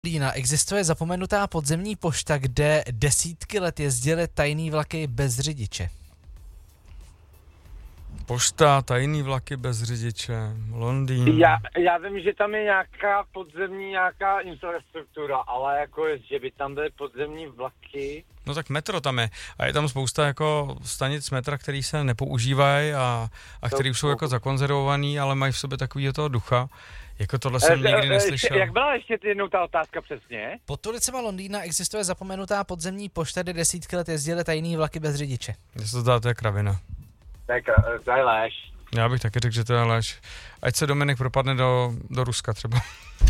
Lína, existuje zapomenutá podzemní pošta, kde desítky let jezdily tajný vlaky bez řidiče. Pošta, tajný vlaky bez řidiče, Londýn. Já vím, že tam je nějaká podzemní, nějaká infrastruktura, ale jako že by tam byly podzemní vlaky. No tak metro tam je a je tam spousta jako stanic metra, který se nepoužívají a který už jsou jako zakonzervovaný, ale mají v sobě takovýho toho ducha. Jako tohle jsem nikdy neslyšel. Jak byla ještě jednou ta otázka přesně? Pod ulicema Londýna existuje zapomenutá podzemní pošta, kde desítky let jezdily tajný vlaky bez řidiče. Mně se to zdá, to je kravina. To je lež. Já bych taky řekl, že to je lež. Ať se Dominik propadne do Ruska třeba.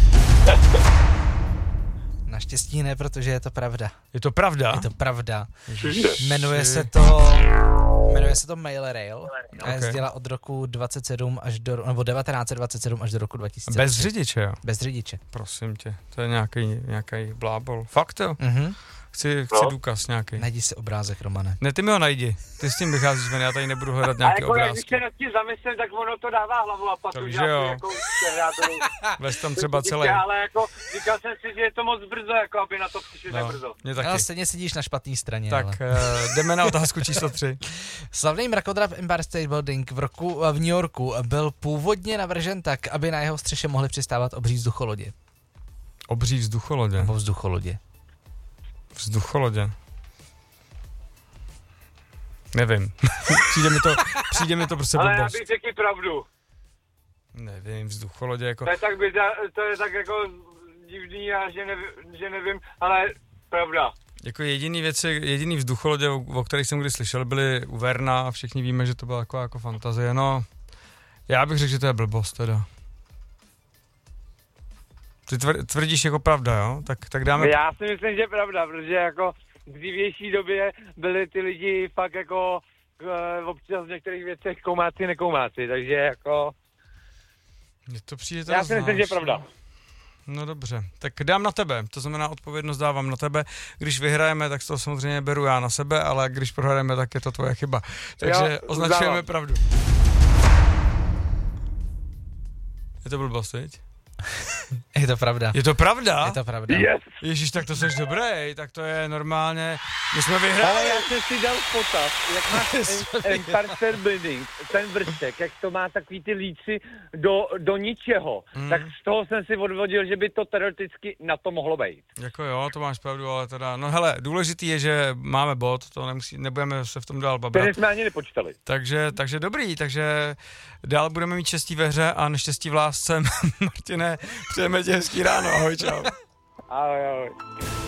Naštěstí ne, protože je to pravda. Je to pravda? Je to pravda. Ježiši. Jmenuje se to Mail Rail a jezdila od roku 27 až do, nebo 1927 až do roku 2000. Bez řidiče, jo? Bez řidiče. Prosím tě, to je nějaký blábol. Fakt jo? Mhm. Chci důkaz nějaký. Najdi si obrázek, Romane. Ne, ty mi ho najdi. Ty s tím vycházíš, já tady nebudu hledat nějaký jako obrázky. Když se nad tím zamyslím, tak ono to dává hlavu a patu. Takže jo. Jako Vez tam třeba celý. Ale jako říkal jsem si, že je to moc brzo, jako aby na to přišli tak brzo. Mě taky. Ale stejně sedíš na špatné straně. Tak jdeme na otázku číslo 3. Slavný mrakodrap Empire State Building v New Yorku byl původně navržen tak, aby na jeho střeše mohly přistávat obří vzducholodě. Obří vzducholodě? Nebo vzducholodě. Vzducholodě. Nevím. přijde mi to prostě blbost. Ale já bych řekl pravdu. Nevím, vzducholodě jako... To je tak jako divný a že nevím, ale pravda. Jako jediný vzducholodě, o kterých jsem kdy slyšel, byly u Verna a všichni víme, že to byla jako fantazie. No, já bych řekl, že to je blbost teda. Ty tvrdíš jako pravda, jo? Tak dáme... Já si myslím, že je pravda, protože jako v dřívější době byli ty lidi fakt jako občas v některých věcech koumáci, nekoumáci, takže jako... Mně to přijde teda já si myslím, že je pravda. No dobře, tak dám na tebe, to znamená odpovědnost dávám na tebe. Když vyhrajeme, tak to samozřejmě beru já na sebe, ale když prohrajeme, tak je to tvoje chyba. Takže označujeme pravdu. Je to blbost, viď? Je to pravda. Je to pravda? Je to pravda. Yes. Ježíš, tak to seš dobrý, tak to je normálně, my jsme vyhráli. Ale já jsem si dal potaz, jak máš Empire State Building, ten vršek, jak to má takový ty líci do ničeho, tak z toho jsem si odvodil, že by to teoreticky na to mohlo být. Jako jo, to máš pravdu, ale teda, no hele, důležitý je, že máme bod, to nebudeme se v tom dál babrat. Který jsme ani nepočítali. Takže dobrý, takže dál budeme mít štěstí ve hře a neštěstí v lásce. Martine, přejeme ti hezký ráno, ahoj, čau. Ahoj.